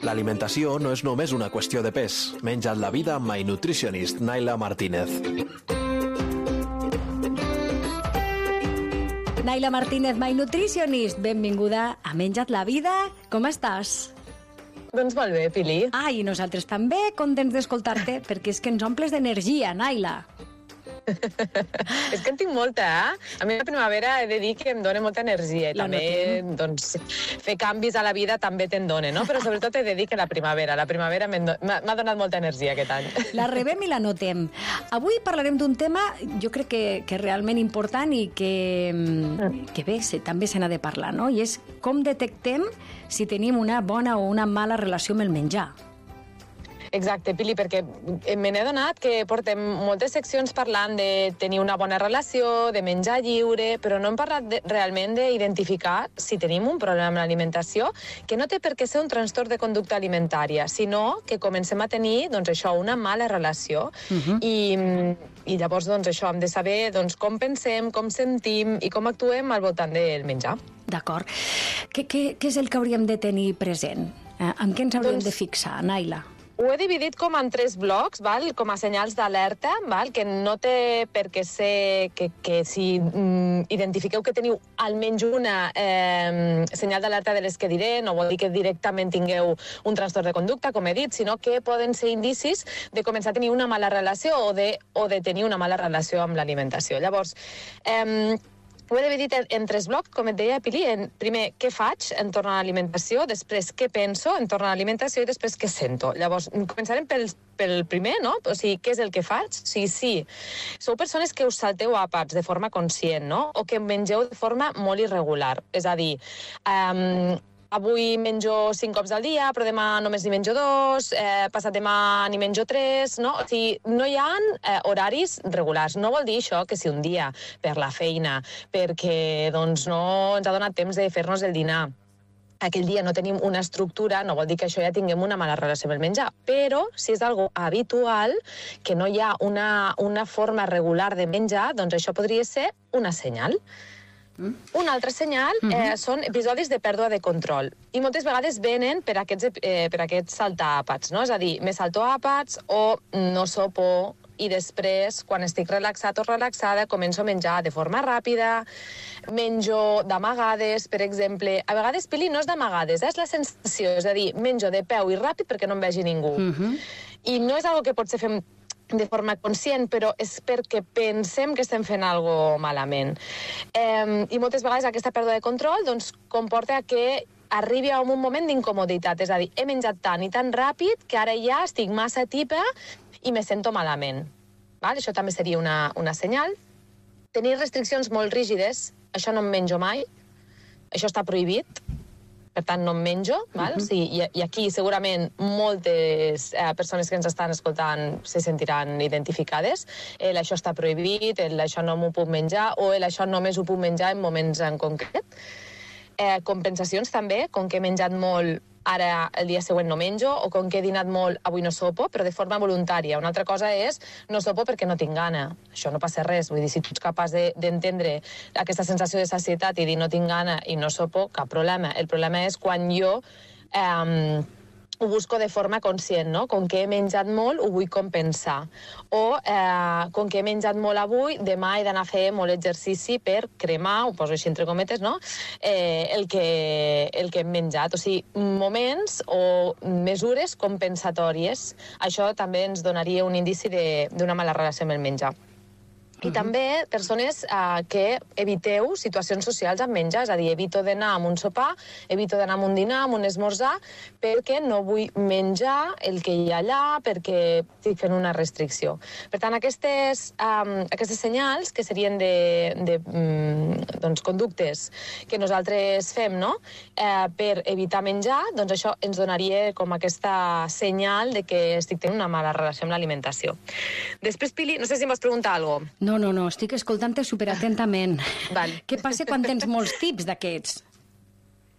L'alimentació no és només una qüestió de pes. Menja't la vida amb My Nutritionist, Naila Martínez. Naila Martínez, My Nutritionist, benvinguda a Menja't la vida. Com estàs? Doncs molt bé, Pili. I nosaltres també, contents d'escoltar-te, perquè és que ens omples d'energia, Naila. És que en tinc molta, eh? A mi la primavera he de dir que em dona molta energia i també doncs, fer canvis a la vida també te'n dona, no? Però sobretot he de dir que la primavera m'ha donat molta energia aquest any. La rebem i la notem. Avui parlarem d'un tema, jo crec que realment important i que bé, també se n'ha de parlar, no? I és com detectem si tenim una bona o una mala relació amb el menjar. Exacte, Pili, perquè me n'he donat que portem moltes seccions parlant de tenir una bona relació, de menjar lliure, però no hem parlat realment d'identificar si tenim un problema amb l'alimentació, que no té per què ser un trastorn de conducta alimentària, sinó que comencem a tenir, doncs això, una mala relació. I llavors, doncs això, hem de saber doncs, com pensem, com sentim i com actuem al voltant del menjar. D'acord. Què és el que hauríem de tenir present? En què ens hauríem de fixar, Naila? Ho he dividit com en 3 blocs, val? Com a senyals d'alerta, que no té per què ser que si identifiqueu que teniu almenys una senyal d'alerta de les que diré, no vol dir que directament tingueu un trastorn de conducta, com he dit, sinó que poden ser indicis de començar a tenir una mala relació o de tenir una mala relació amb l'alimentació. Llavors, ho he dividit en 3 blocs, com et deia, Pili. Primer, què faig entorn a l'alimentació, després, què penso entorn a l'alimentació i després, què sento. Llavors, començarem pel primer, no? O sigui, què és el que faig? O sigui, sí, sou persones que us salteu àpats de forma conscient, no? O que mengeu de forma molt irregular. És a dir, avui menjo 5 cops al dia, però demà només n'hi menjo 2, passat demà n'hi menjo 3, no? O sigui, no hi ha horaris regulars. No vol dir això que si un dia, per la feina, perquè doncs, no ens ha donat temps de fer-nos el dinar, aquell dia no tenim una estructura, no vol dir que això ja tinguem una mala relació amb el menjar, però si és algo habitual, que no hi ha una forma regular de menjar, doncs això podria ser una senyal. Un altre senyal són episodis de pèrdua de control. I moltes vegades venen per aquests saltar-àpats, no? És a dir, me salto àpats o no sopo i després, quan estic relaxat o relaxada, començo a menjar de forma ràpida, menjo d'amagades, per exemple. A vegades, Pili, no és d'amagades, és la sensació, és a dir, menjo de peu i ràpid perquè no em vegi ningú. I no és algo que potser fem de forma conscient, però és perquè pensem que estem fent alguna cosa malament. I moltes vegades aquesta pèrdua de control doncs, comporta que arribi a un moment d'incomoditat, és a dir, he menjat tant i tan ràpid que ara ja estic massa tipa i me sento malament. Val? Això també seria una senyal. Tenir restriccions molt rígides, això no em menjo mai, això està prohibit, per tant no em menjo, val? Sí, i aquí segurament moltes persones que ens estan escoltant se sentiran identificades. Això està prohibit, això no m'ho puc menjar, o això només ho puc menjar en moments en concret. Compensacions també, com que he menjat molt, ara el dia següent no menjo, o com que he dinat molt, avui no sopo, però de forma voluntària. Una altra cosa és no sopo perquè no tinc gana. Això no passa res. Vull dir, si tu ets capaç d'entendre aquesta sensació de sacietat i dir no tinc gana i no sopo, cap problema. El problema és quan jo ho busco de forma conscient, no? Com que he menjat molt, ho vull compensar. O com que he menjat molt avui, demà he d'anar a fer molt exercici per cremar, ho poso així entre cometes, no? El que hem menjat. O sigui, moments o mesures compensatòries. Això també ens donaria un indici d'una mala relació amb el menjar. I també persones que eviteu situacions socials amb menjar, és a dir, evito d'anar a un sopar, evito d'anar a un dinar, a un esmorzar, perquè no vull menjar el que hi ha allà, perquè estic fent una restricció. Per tant, aquestes senyals, que serien de conductes que nosaltres fem, no? Per evitar menjar, doncs això ens donaria com aquesta senyal de que estic tenint una mala relació amb l'alimentació. Després, Pili, no sé si em vas preguntar alguna cosa. No, estic escoltant-te superatentament. Val. Què passa quan tens molts tips d'aquests?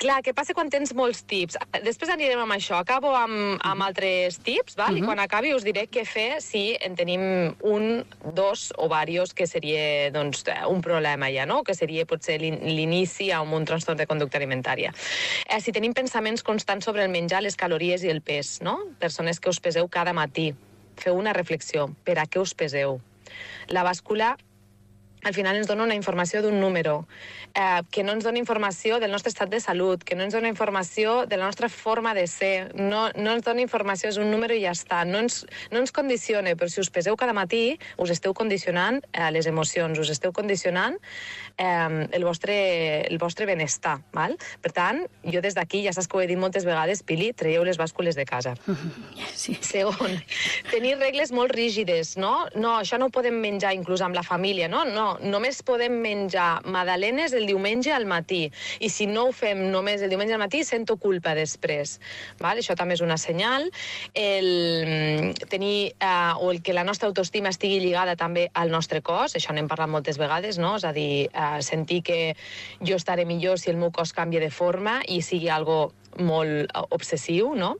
Clar, què passa quan tens molts tips? Després anirem amb això. Acabo amb altres tips, val? I quan acabi us diré què fer si en tenim un, dos o diversos, que seria doncs, un problema ja, no? Que seria potser l'inici amb un trastorn de conducta alimentària. Si tenim pensaments constants sobre el menjar, les calories i el pes, no? Persones que us peseu cada matí, feu una reflexió. Per a què us peseu? La bàscula al final ens dona una informació d'un número, que no ens dona informació del nostre estat de salut, que no ens dona informació de la nostra forma de ser, no ens dona informació, és un número i ja està. No ens condiciona, però si us peseu cada matí, us esteu condicionant les emocions, us esteu condicionant el vostre benestar. Val? Per tant, jo des d'aquí, ja saps que ho he dit moltes vegades, Pili, traieu les bàscules de casa. Sí. Segon, tenir regles molt rígides, no? No, això no ho podem menjar inclús amb la família, no? No, només podem menjar magdalenes el diumenge al matí. I si no ho fem només el diumenge al matí, sento culpa després. Val? Això també és una senyal. El que la nostra autoestima estigui lligada també al nostre cos, això n'hem parlat moltes vegades, no? És a dir, sentir que jo estaré millor si el meu cos canvia de forma i sigui algo molt obsessiu, no?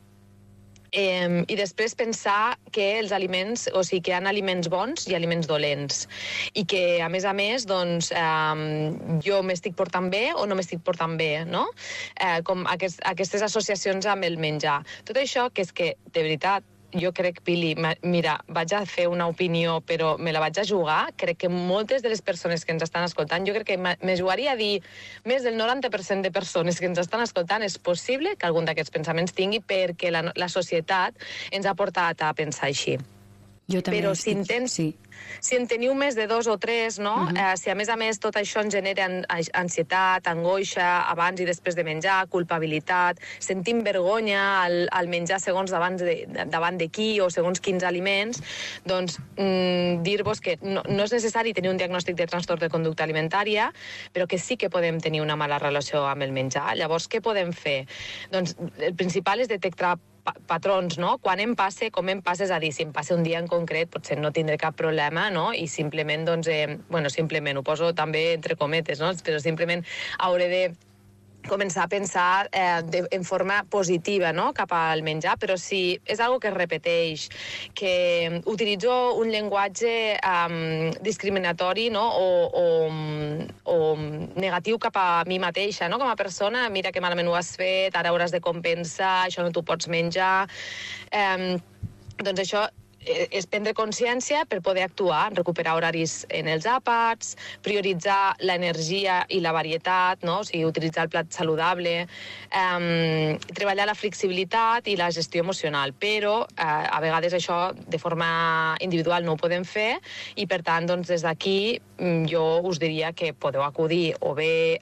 I després pensar que els aliments, o sigui, que hi ha aliments bons i aliments dolents. I que, a més, doncs, jo m'estic portant bé o no m'estic portant bé, no? Com aquestes associacions amb el menjar. Tot això, que és que, de veritat, jo crec, Pili, mira, vaig a fer una opinió, però me la vaig a jugar. Crec que moltes de les persones que ens estan escoltant, jo crec que me jugaria a dir més del 90% de persones que ens estan escoltant, és possible que algun d'aquests pensaments tingui perquè la societat ens ha portat a pensar així. Jo també però si en teniu més de 2 o 3, no? Si a més tot això ens genera ansietat, angoixa, abans i després de menjar, culpabilitat, sentim vergonya al menjar segons davant de qui o segons quins aliments, doncs dir-vos que no és necessari tenir un diagnòstic de trastorn de conducta alimentària, però que sí que podem tenir una mala relació amb el menjar. Llavors, què podem fer? Doncs el principal és detectar patrons, no? Quan em passa, com em passa, és a dir, si em passa un dia en concret, potser no tindré cap problema, no? I simplement, doncs, simplement, ho poso també entre cometes, no? Però simplement hauré de començar a pensar en forma positiva, no? Cap al menjar, però si és algo que es repeteix, que utilitzo un llenguatge discriminatori, no? o negatiu cap a mi mateixa, no? Com a persona, mira que malament ho has fet, ara hauràs de compensar, això no t'ho pots menjar. Doncs això és prendre consciència per poder actuar, recuperar horaris en els àpats, prioritzar l'energia i la varietat, no? O sigui, utilitzar el plat saludable, treballar la flexibilitat i la gestió emocional, però a vegades això de forma individual no ho podem fer i per tant, doncs, des d'aquí jo us diria que podeu acudir o bé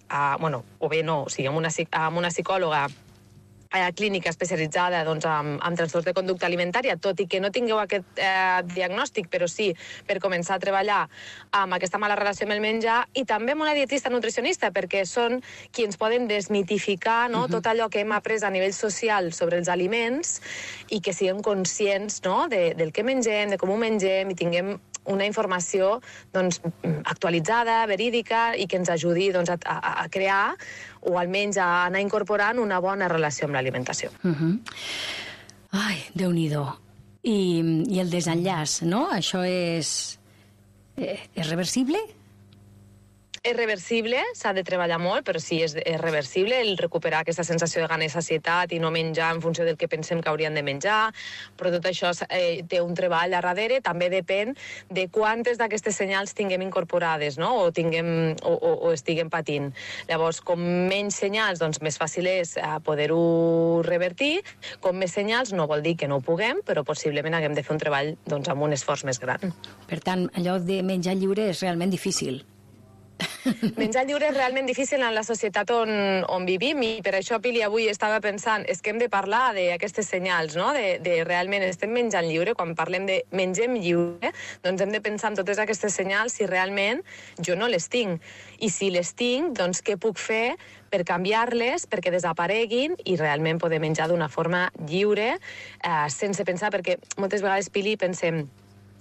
amb una psicòloga clínica especialitzada doncs, amb trastorns de conducta alimentària, tot i que no tingueu aquest diagnòstic, però sí per començar a treballar amb aquesta mala relació amb el menjar, i també amb una dietista nutricionista, perquè són qui ens poden desmitificar, no? Tot allò que hem après a nivell social sobre els aliments i que siguem conscients, no? del que mengem, de com ho mengem, i tinguem una informació doncs, actualitzada, verídica, i que ens ajudi doncs, a crear o almenys a anar incorporant una bona relació amb l'alimentació. Ai, Déu-n'hi-do. I el desenllaç, no? Això és reversible? És reversible, s'ha de treballar molt, però sí, és reversible el recuperar aquesta sensació de gana i sacietat i no menjar en funció del que pensem que hauríem de menjar, però tot això té un treball a darrere, també depèn de quantes d'aquestes senyals tinguem incorporades, no? o estiguem patint. Llavors, com menys senyals, doncs més fàcil és poder-ho revertir, com més senyals no vol dir que no ho puguem, però possiblement haguem de fer un treball doncs, amb un esforç més gran. Per tant, allò de menjar lliure és realment difícil. Menjar lliure és realment difícil en la societat on vivim, i per això, Pili, avui estava pensant, és que hem de parlar d'aquestes senyals, no? De realment estem menjant lliure. Quan parlem de mengem lliure, doncs hem de pensar en totes aquestes senyals si realment jo no les tinc. I si les tinc, doncs què puc fer per canviar-les, perquè desapareguin i realment poder menjar d'una forma lliure, sense pensar, perquè moltes vegades, Pili, pensem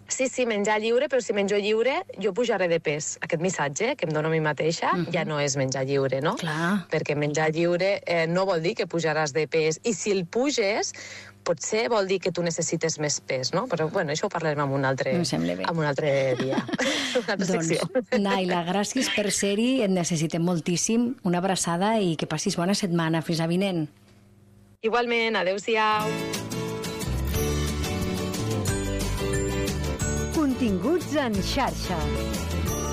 Sí, menjar lliure, però si menjo lliure jo pujaré de pes. Aquest missatge que em dono a mi mateixa ja no és menjar lliure, no? Clar. Perquè menjar lliure no vol dir que pujaràs de pes. I si el puges, potser vol dir que tu necessites més pes, no? Però, bueno, això ho parlarem en un altre dia. Una altra secció. Naila, gràcies per ser-hi, et necessitem moltíssim. Una abraçada i que passis bona setmana. Fins avinent. Igualment, adeu-siau. Continguts en xarxa.